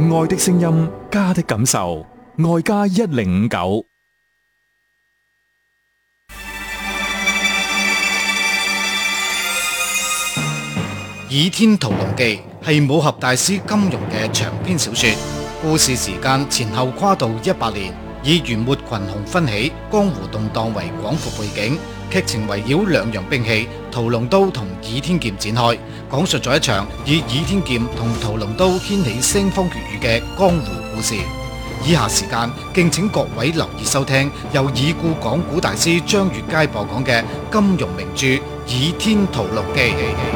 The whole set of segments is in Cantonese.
愛的聲音，家的感受，愛家1059。 《倚天屠龍記》係武俠大師金庸嘅長篇小說，故事時間前後跨度100年，以元末群雄紛起、江湖動盪為廣闊背景，劇情圍繞兩樣兵器屠龍刀同倚天劍展開，講述咗一場以倚天劍同屠龍刀掀起腥風血雨嘅江湖故事。以下時間敬請各位留意收聽由已故講古大師張月佳播講嘅金庸名著《倚天屠龍記》。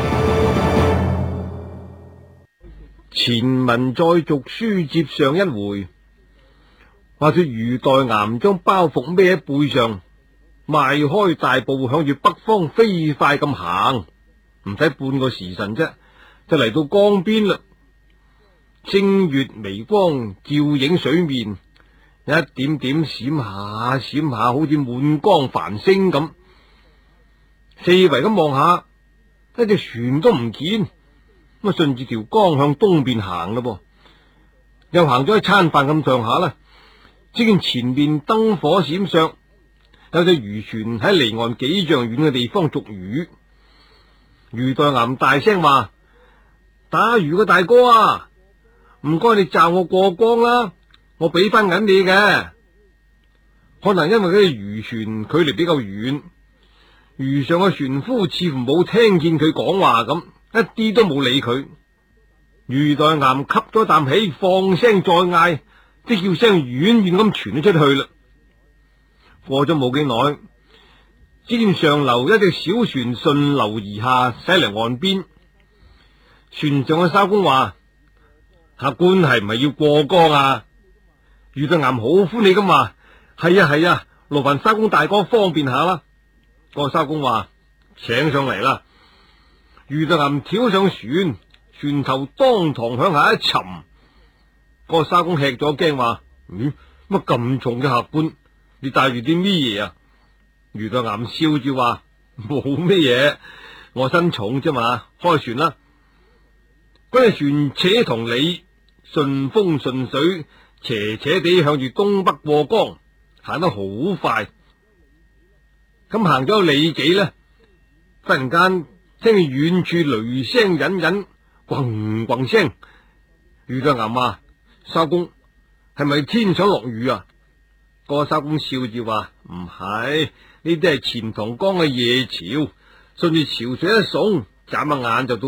前文再續，書接上一回，話說余代岩將包袱孭喺背上，邁開大步向住北方飛快咁行，唔使半個時辰啫，就嚟到江邊啦。正月微光照影水面，一點點閃下閃下，好似滿江繁星咁。四圍咁望下，一隻船都唔見。咁啊，順住條江向東邊行啦噃，又行咗一餐飯咁上下啦。只見前面燈火閃爍，有隻漁船喺離岸幾丈遠嘅地方捉魚。余代岩大聲話：打魚嘅大哥啊，唔該你罩我過江啦，我俾翻銀你嘅。可能因為嗰隻漁船距離比較遠，漁上嘅船夫似乎冇聽見佢講話咁，一啲都冇理佢。余代岩吸咗啖氣，放聲再嗌，即叫聲遠遠咁傳咗出去啦。過咗冇幾耐，只見上流一隻小船順流而下，駛嚟岸邊。船上嘅艄公話：客官係唔係要過江啊？余代岩好歡喜咁話：係啊係啊，勞煩艄公大哥方便下啦。個艄公話：請上嚟啦。余代岩跳上船，船頭當堂向下一沉。個艄公吃咗驚話：乜咁重嘅客官，你帶住啲咩嘢啊？余代岩笑住話：冇咩嘢，我身重啫嘛。開船啦！嗰隻船且同你順風順水，斜斜地向住東北過江，行得好快。咁行咗里幾呢，忽然間聽見遠處雷聲隱隱，轟轟聲。余代岩話：艄公，係咪天想落雨啊？個艄公笑住話：唔係，呢啲係錢塘江嘅夜潮，順住潮水一送，眨下眼就到